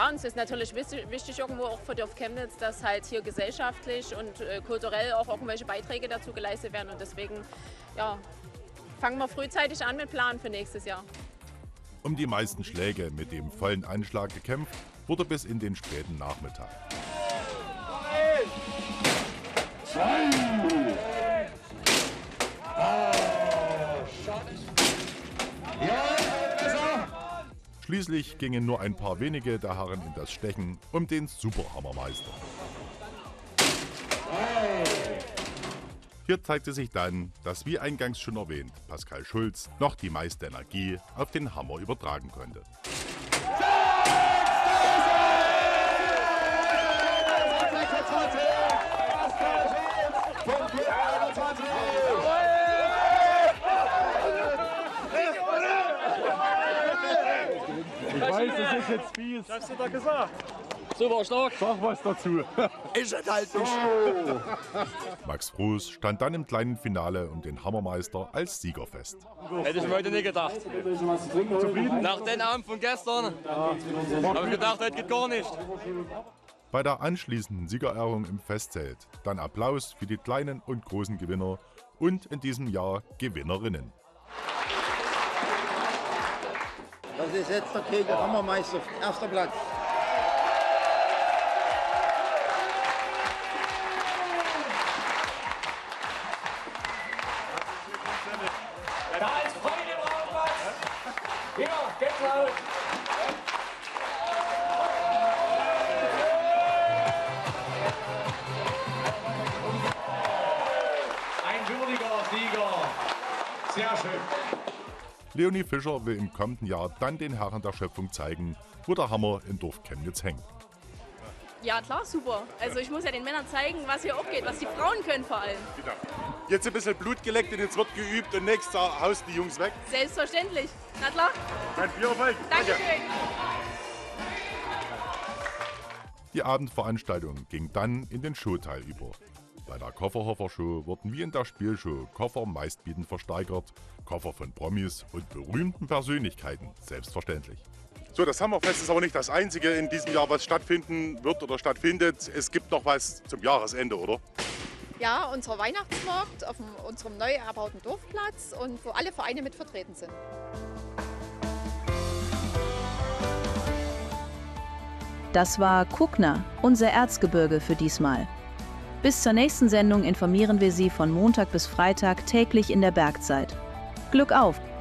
Ja, und es ist natürlich wichtig irgendwo auch für Dorf Chemnitz, dass halt hier gesellschaftlich und kulturell auch irgendwelche Beiträge dazu geleistet werden. Und deswegen ja, fangen wir frühzeitig an mit Planen für nächstes Jahr. Um die meisten Schläge mit dem vollen Anschlag gekämpft, wurde bis in den späten Nachmittag. Schließlich gingen nur ein paar wenige der Herren in das Stechen um den Superhammermeister. Hier zeigte sich dann, dass, wie eingangs schon erwähnt, Pascal Schulz noch die meiste Energie auf den Hammer übertragen konnte. Ich weiß, das ist jetzt fies. Was hast du da gesagt? Super stark. Sag was dazu. Ich enthalte mich. Max Fruß stand dann im kleinen Finale um den Hammermeister als Sieger fest. Hätte ich mir heute nicht gedacht. Nach den Abend von gestern habe ich gedacht, heute geht gar nicht. Bei der anschließenden Siegerehrung im Festzelt dann Applaus für die kleinen und großen Gewinner und in diesem Jahr Gewinnerinnen. Das ist jetzt der Kegel Hammermeister, erster Platz. Da ist Freude im Raum was. Ja, Gänsehaut. Ein würdiger Sieger. Sehr schön. Leonie Fischer will im kommenden Jahr dann den Herren der Schöpfung zeigen, wo der Hammer in Dorf Chemnitz hängt. Ja klar, super. Also ich muss ja den Männern zeigen, was hier abgeht, was die Frauen können vor allem. Genau. Jetzt ein bisschen Blut geleckt und jetzt wird geübt und nächstes Jahr haust die Jungs weg. Selbstverständlich. Na klar. Ein Biererfolg. Dankeschön. Die Abendveranstaltung ging dann in den Showteil über. Bei der Kofferhofer-Show wurden wie in der Spielshow Koffer meistbietend versteigert, Koffer von Promis und berühmten Persönlichkeiten, selbstverständlich. So, das Hammerfest ist aber nicht das einzige in diesem Jahr, was stattfinden wird oder stattfindet. Es gibt noch was zum Jahresende, oder? Ja, unser Weihnachtsmarkt auf unserem neu erbauten Dorfplatz und wo alle Vereine mit vertreten sind. Das war Kuckner, unser Erzgebirge für diesmal. Bis zur nächsten Sendung informieren wir Sie von Montag bis Freitag täglich in der Bergzeit. Glück auf!